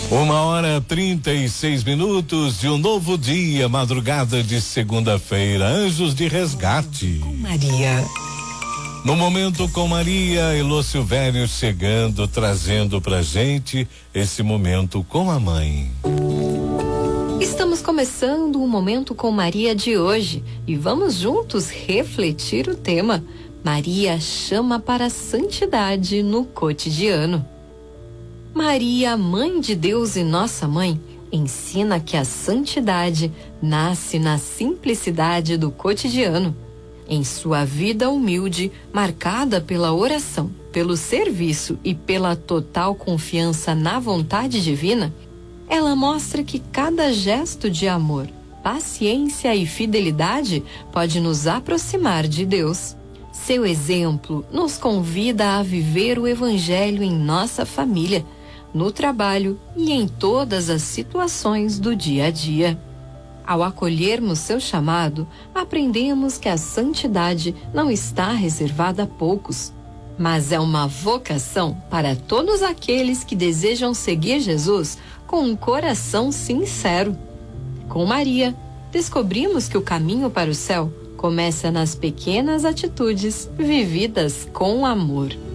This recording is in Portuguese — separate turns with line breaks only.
1h36 de um novo dia, madrugada de segunda-feira, Anjos de Resgate.
Com Maria.
No momento com Maria, Elô Silvério chegando, trazendo pra gente esse momento com a mãe.
Estamos começando o Momento com Maria de hoje e vamos juntos refletir o tema Maria chama para a santidade no cotidiano. Maria, Mãe de Deus e nossa mãe, ensina que a santidade nasce na simplicidade do cotidiano. Em sua vida humilde, marcada pela oração, pelo serviço e pela total confiança na vontade divina, ela mostra que cada gesto de amor, paciência e fidelidade pode nos aproximar de Deus. Seu exemplo nos convida a viver o Evangelho em nossa família, no trabalho e em todas as situações do dia a dia. Ao acolhermos seu chamado, aprendemos que a santidade não está reservada a poucos, mas é uma vocação para todos aqueles que desejam seguir Jesus com um coração sincero. Com Maria, descobrimos que o caminho para o céu começa nas pequenas atitudes vividas com amor.